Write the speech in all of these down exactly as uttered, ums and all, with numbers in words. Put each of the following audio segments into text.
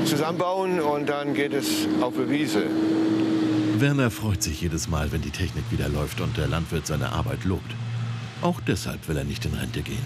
zusammenbauen und dann geht es auf die Wiese. Werner freut sich jedes Mal, wenn die Technik wieder läuft und der Landwirt seine Arbeit lobt. Auch deshalb will er nicht in Rente gehen.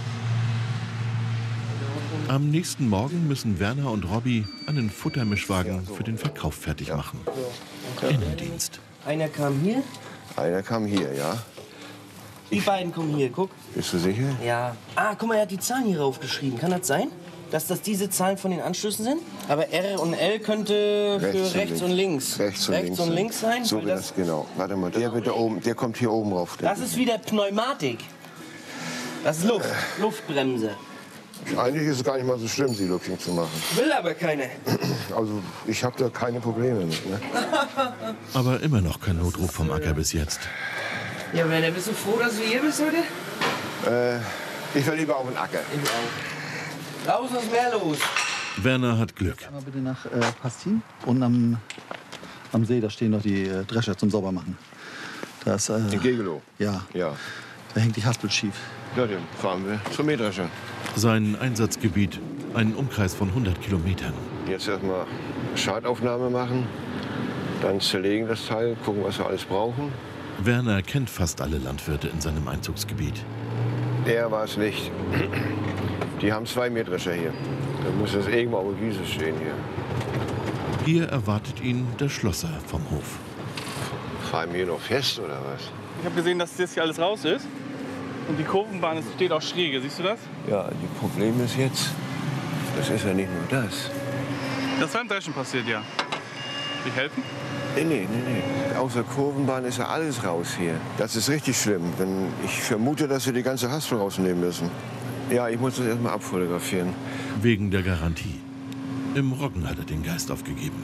Am nächsten Morgen müssen Werner und Robby einen Futtermischwagen für den Verkauf fertig machen. Innendienst. Einer kam hier. Einer kam hier, ja. Die beiden kommen hier, guck. Bist du sicher? Ja. Ah, guck mal, er hat die Zahlen hier raufgeschrieben. Kann das sein? Dass das diese Zahlen von den Anschlüssen sind? Aber R und L könnte Rechts für rechts und links. Rechts und rechts links, und links sein. So weil wie das, genau. Warte mal, der, wird da oben, der kommt hier oben rauf. Das ist wieder Pneumatik. Das ist Luft, Luftbremse. Eigentlich ist es gar nicht mal so schlimm, sie Lupfing zu machen. Will aber keine. Also ich habe da keine Probleme mit. Ne? Aber immer noch kein Notruf vom Acker bis jetzt. Ja, Werner, bist du froh, dass du hier bist heute? Äh, ich will lieber auf den Acker. Ich auch. Draußen ist mehr los. Werner hat Glück. Einmal bitte nach äh, Pastin. Und am, am See, da stehen noch die äh, Drescher zum Saubermachen. Da ist, äh, In Gegelow? Ja. Ja. Da hängt die Haspel schief. Ja, dann fahren wir zum Mähdrescher. Sein Einsatzgebiet, ein Umkreis von hundert Kilometern. Jetzt erstmal Schadaufnahme machen, dann zerlegen das Teil, gucken, was wir alles brauchen. Werner kennt fast alle Landwirte in seinem Einzugsgebiet. Der war es nicht. Die haben zwei Mähdrescher hier. Da muss das irgendwo auf der Wiese stehen hier. Hier erwartet ihn der Schlosser vom Hof. Fahren wir hier noch fest oder was? Ich habe gesehen, dass das hier alles raus ist. Und die Kurvenbahn steht auch schräge. Siehst du das? Ja, die Problem ist jetzt, das ist ja nicht nur das. Das war im Dreschen passiert, ja. Will ich helfen? Nee, nee, nee, nee. Außer Kurvenbahn ist ja alles raus hier. Das ist richtig schlimm. Denn ich vermute, dass wir die ganze Haspel rausnehmen müssen. Ja, ich muss das erstmal abfotografieren. Wegen der Garantie. Im Roggen hat er den Geist aufgegeben.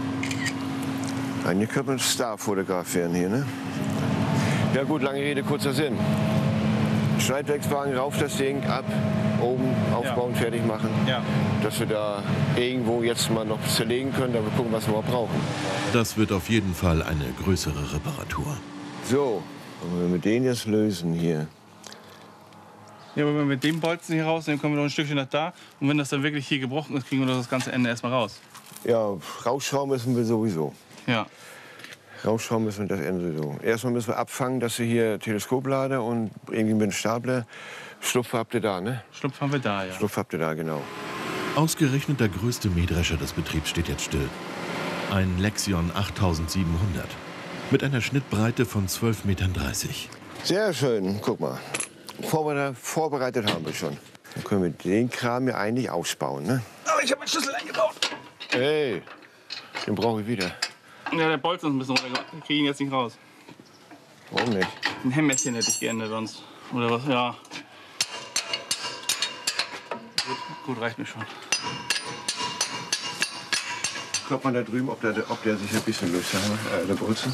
Eigentlich könnte man Star-Fotograf werden hier, ne? Ja gut, lange Rede, kurzer Sinn. Schneidwerkswagen rauf das Ding, ab, oben aufbauen, ja. Fertig machen. Ja. Dass wir da irgendwo jetzt mal noch zerlegen können, damit wir gucken, was wir überhaupt brauchen. Das wird auf jeden Fall eine größere Reparatur. So, wenn wir mit denen jetzt lösen hier. Ja, aber wenn wir mit dem Bolzen hier rausnehmen, kommen wir noch ein Stückchen nach da. Und wenn das dann wirklich hier gebrochen ist, kriegen wir das ganze Ende erstmal raus. Ja, rausschrauben müssen wir sowieso. Ja. Rausschrauben müssen wir das Ende so. Erstmal müssen wir abfangen, dass wir hier Teleskoplader und irgendwie mit einem Stapler. Schlupf habt ihr da, ne? Schlupf haben wir da, ja. Schlupf habt ihr da, genau. Ausgerechnet der größte Mähdrescher des Betriebs steht jetzt still. Ein Lexion achttausendsiebenhundert. Mit einer Schnittbreite von zwölf Komma dreißig Metern. Sehr schön, guck mal. Vorbereitet, vorbereitet haben wir schon. Dann können wir den Kram ja eigentlich ausbauen, ne? Aber ich habe meinen Schlüssel eingebaut. Hey, den brauche ich wieder. Ja, der Bolzen ist ein bisschen runtergegangen. Ich kriege ihn jetzt nicht raus. Warum nicht? Ein Hämmerchen hätte ich gerne sonst. Oder was, ja. Gut, gut, reicht mir schon. Guck mal da drüben, ob der, ob der sich ein bisschen löst, äh, der Bolzen.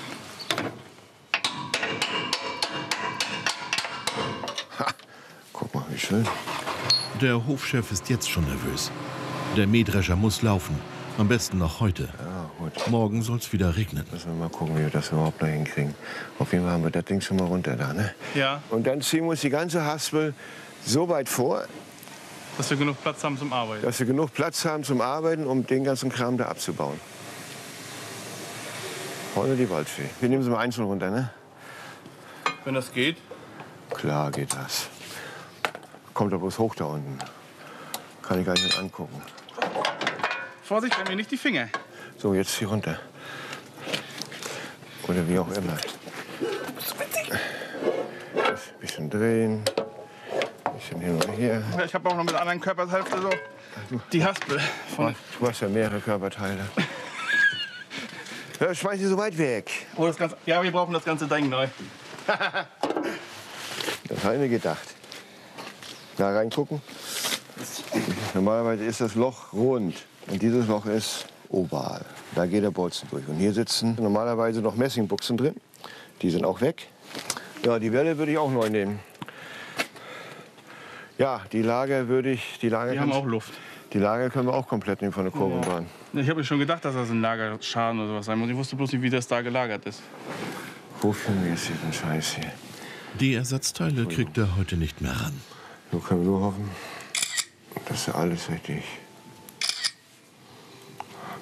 Ha, guck mal, wie schön. Der Hofchef ist jetzt schon nervös. Der Mähdrescher muss laufen. Am besten noch heute. Ja, gut. Morgen soll es wieder regnen. Müssen wir mal gucken, wie wir das überhaupt noch hinkriegen. Auf jeden Fall haben wir das Ding schon mal runter da, ne? Ja. Und dann ziehen wir uns die ganze Haspel so weit vor, dass wir genug Platz haben zum Arbeiten. Dass wir genug Platz haben zum Arbeiten, um den ganzen Kram da abzubauen. Vorne die Waldfee. Wir nehmen sie mal einzeln runter, ne? Wenn das geht. Klar geht das. Kommt doch bloß hoch da unten. Kann ich gar nicht angucken. Vorsicht, bei mir nicht die Finger. So, jetzt hier runter. Oder wie auch immer. Ein bisschen drehen. Ein bisschen hin und her. Ich habe auch noch mit der anderen Körperhälfte so die Haspel. Von Du hast ja mehrere Körperteile. Ja, schmeiß sie so weit weg. Oh, das ganze, ja, wir brauchen das ganze Ding neu. Das habe ich mir gedacht. Da reingucken. Normalerweise ist das Loch rund. Und dieses Loch ist oval. Da geht der Bolzen durch. Und hier sitzen normalerweise noch Messingbuchsen drin. Die sind auch weg. Ja, die Welle würde ich auch neu nehmen. Ja, die Lager würde ich... Die, Lager Die haben auch Luft. Die Lager können wir auch komplett nehmen von der Kurvenbahn. Ja. Ich habe mir schon gedacht, dass das ein Lagerschaden oder sowas sein muss. Ich wusste bloß nicht, wie das da gelagert ist. Wofür mir ist hier den Scheiß hier? Die Ersatzteile kriegt er heute nicht mehr ran. So können wir nur hoffen, dass er alles richtig...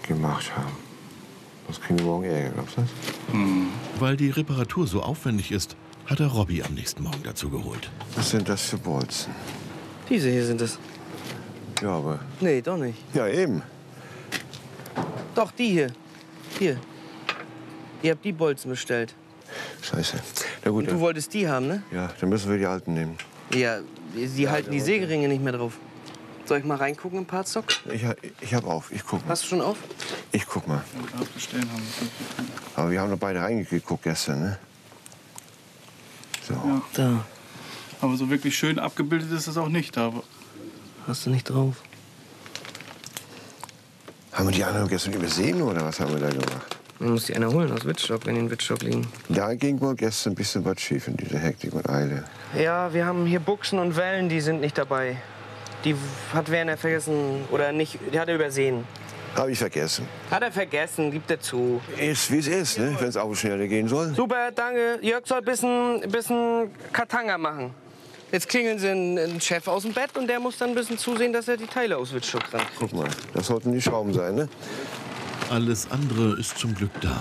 gemacht haben. Das kriegen wir morgen Ärger, glaubst du das? Hm. Weil die Reparatur so aufwendig ist, hat er Robby am nächsten Morgen dazu geholt. Was sind das für Bolzen? Diese hier sind es. Ja, aber... Nee, doch nicht. Ja, eben. Doch, die hier. Hier. Ihr habt die Bolzen bestellt. Scheiße. Na gut, Und du dann, wolltest die haben, ne? ja, dann müssen wir die alten nehmen. Ja, sie halten die Sägeringe nicht mehr drauf. Soll ich mal reingucken im Partstock? Ich, ha- ich hab auf, ich guck mal. Hast du schon auf? Ich guck mal. Bestellen haben. Aber wir haben doch beide reingeguckt gestern, ne? So. Ja. Da. Aber so wirklich schön abgebildet ist es auch nicht. Aber Hast du nicht drauf? Haben wir die anderen gestern übersehen oder was haben wir da gemacht? Man muss die einer holen aus Wittstock, wenn die in Wittstock liegen. Da ging wohl gestern ein bisschen was schief in dieser Hektik und Eile. Ja, wir haben hier Buchsen und Wellen, die sind nicht dabei. Die hat Werner vergessen oder nicht, die hat er übersehen. Habe ich vergessen. Hat er vergessen, gibt er zu. Ist wie es ist, ne? Wenn es auch schneller gehen soll. Super, danke. Jörg soll ein bisschen, bisschen Katanga machen. Jetzt klingeln sie einen, einen Chef aus dem Bett und der muss dann ein bisschen zusehen, dass er die Teile aus Wittstock kriegt. Guck mal, das sollten die Schrauben sein, ne? Alles andere ist zum Glück da.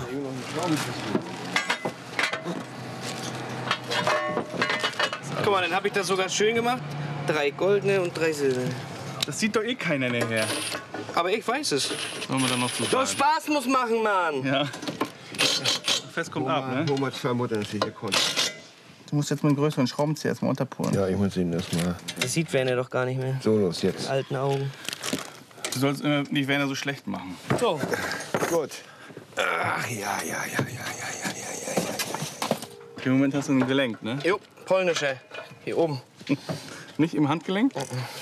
Guck mal, dann habe ich das sogar schön gemacht. Drei goldene und drei silberne. das sieht doch eh keiner nachher. Aber ich weiß es. Sollen wir dann noch so Doch sagen? Spaß muss machen, Mann. Ja. Fest kommt ab, ne? Wo man zwei Mutter natürlich hier konnte. Du musst jetzt mit einem größeren Schraubenzieher erstmal unterpulen. Ja, ich muss ihn das mal. Das sieht Werner doch gar nicht mehr. So, los, jetzt. Alten Augen. Du sollst immer nicht Werner so schlecht machen. So, Gut. Ach, ja, ja, ja, ja, ja, ja, ja, ja, ja. Im Moment hast du ein Gelenk, ne? jo, polnische. Hier oben. Nicht im Handgelenk?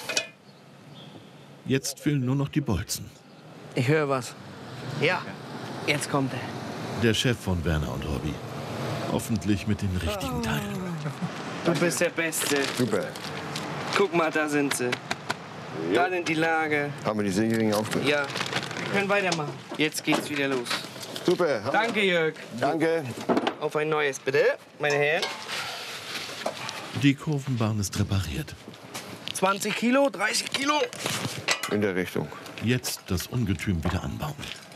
Jetzt fehlen nur noch die Bolzen. Ich höre was. Ja, jetzt kommt er. Der Chef von Werner und Robby. Hoffentlich mit den richtigen Teilen. Du bist der Beste. Super. Guck mal, da sind sie. Da sind die Lager. Haben wir die Sägeringe aufgehört? Ja, wir können weitermachen. Jetzt geht's wieder los. Super. Danke, Jörg. Danke. Auf ein neues, bitte, meine Herren. Die Kurvenbahn ist repariert. zwanzig Kilo, dreißig Kilo. In der Richtung. Jetzt das Ungetüm wieder anbauen.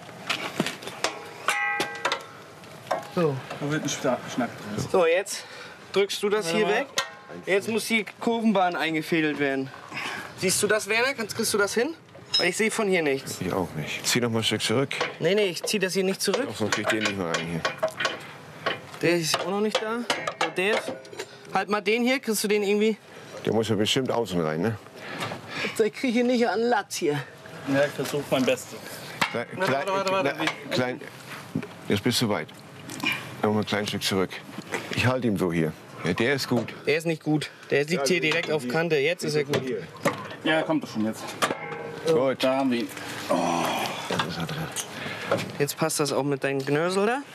So. Da wird ein Schnack drin. So, jetzt drückst du das hier weg. Jetzt muss die Kurvenbahn eingefädelt werden. Siehst du das, Werner? Kannst, kriegst du das hin? Weil ich sehe von hier nichts. Ich auch nicht. Zieh noch mal ein Stück zurück. Nee, nee, ich zieh das hier nicht zurück. Sonst krieg ich den nicht mehr rein hier. Der ist auch noch nicht da. So, der ist. Halt mal den hier, kriegst du den irgendwie? Der muss ja bestimmt außen rein, ne? Ich krieg hier nicht an Latz hier. Ja, ich versuche mein Bestes. Klein, warte, warte, warte. na, klein. Jetzt bist du weit. Noch mal ein kleines Stück zurück. Ich halte ihn so hier. Ja, der ist gut. Der ist nicht gut. Der liegt hier direkt auf Kante. Jetzt ist er gut. Ja, kommt doch schon jetzt. Gut. Da haben wir ihn. Das ist er drin. Jetzt passt das auch mit deinem Gnörsel da.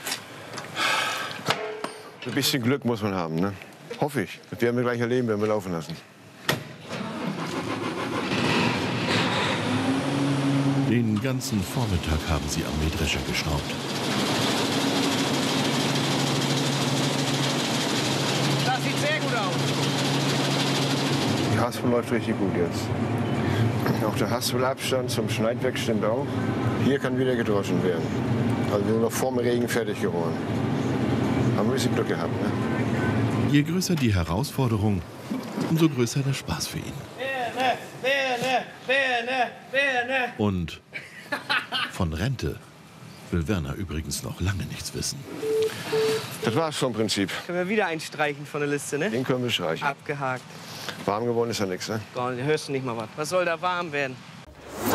Ein bisschen Glück muss man haben, ne? Hoffe ich. Das werden wir gleich erleben, wenn wir laufen lassen. Den ganzen Vormittag haben sie am Mähdrescher geschraubt. Das sieht sehr gut aus. Die Haspel läuft richtig gut jetzt. Auch der Haspelabstand zum Schneidwerk stimmt auch. Hier kann wieder gedroschen werden. Also wir sind noch vor dem Regen fertig geworden. Haben wir ein bisschen Glück gehabt, ne? Je größer die Herausforderung, umso größer der Spaß für ihn. Werner, Werner, Werner, Werner. Und von Rente will Werner übrigens noch lange nichts wissen. Das war's vom Prinzip. Können wir wieder einstreichen von der Liste, ne? Den können wir streichen. Abgehakt. Warm geworden ist ja nichts, ne? Gar nicht, hörst du nicht mal was. Was soll da warm werden?